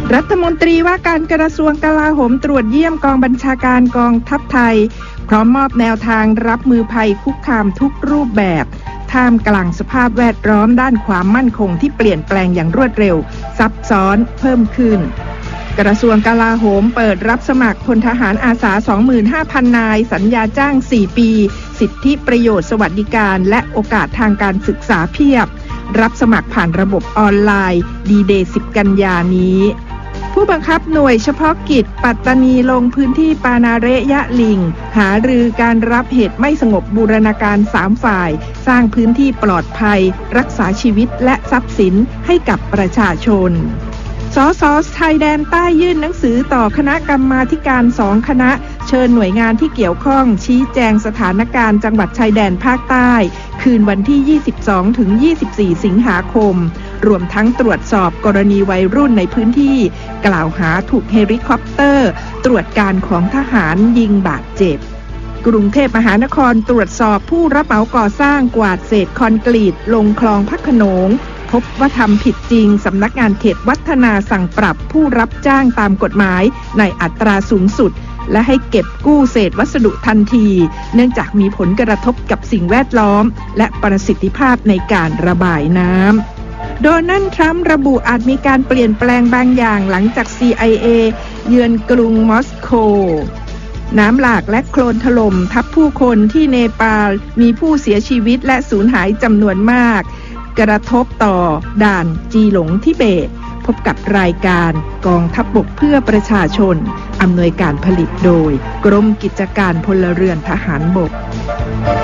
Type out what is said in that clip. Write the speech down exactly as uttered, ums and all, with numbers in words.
รัฐมนตรีว่าการกระทรวงกลาโหมตรวจเยี่ยมกองบัญชาการกองทัพไทยพร้อมมอบแนวทางรับมือภัยคุกคามทุกรูปแบบท่ามกลางสภาพแวดล้อมด้านความมั่นคงที่เปลี่ยนแปลงอย่างรวดเร็วซับซ้อนเพิ่มขึ้นกระทรวงกลาโหมเปิดรับสมัครพลทหารอาสา สองหมื่นห้าพัน นายสัญญาจ้างสี่ปีสิทธิประโยชน์สวัสดิการและโอกาสทางการศึกษาเพียบรับสมัครผ่านระบบออนไลน์ดีเดย์สิบกันยานี้ผู้บังคับหน่วยเฉพาะกิจปัตตานีลงพื้นที่ปานาเระยะลิงหารือการรับเหตุไม่สงบบูรณาการสามฝ่ายสร้างพื้นที่ปลอดภัยรักษาชีวิตและทรัพย์สินให้กับประชาชนสสชายแดนใต้ยื่นหนังสือต่อคณะกรรมาธิการสองคณะเชิญหน่วยงานที่เกี่ยวข้องชี้แจงสถานการณ์จังหวัดชายแดนภาคใต้คืนวันที่ ยี่สิบสองถึงยี่สิบสี่ สิงหาคมรวมทั้งตรวจสอบกรณีวัยรุ่นในพื้นที่กล่าวหาถูกเฮลิคอปเตอร์ตรวจการของทหารยิงบาดเจ็บกรุงเทพมหานครตรวจสอบผู้รับเหมาก่อสร้างกวาดเศษคอนกรีตลงคลองพระโขนงพบว่าทำผิดจริงสำนักงานเขตวัฒนาสั่งปรับผู้รับจ้างตามกฎหมายในอัตราสูงสุดและให้เก็บกู้เศษวัสดุทันทีเนื่องจากมีผลกระทบกับสิ่งแวดล้อมและประสิทธิภาพในการระบายน้ำโดนัลด์ทรัมป์ระบุอาจมีการเปลี่ยนแปลงบางอย่างหลังจาก ซี ไอ เอ เยือนกรุงมอสโกน้ำหลากและโคลนถล่มทับผู้คนที่เนปาลมีผู้เสียชีวิตและสูญหายจำนวนมากกระทบต่อด่านจีหลงทิเบตพบกับรายการกองทัพบกเพื่อประชาชนอำนวยการผลิตโดยกรมกิจการพลเรือนทหารบก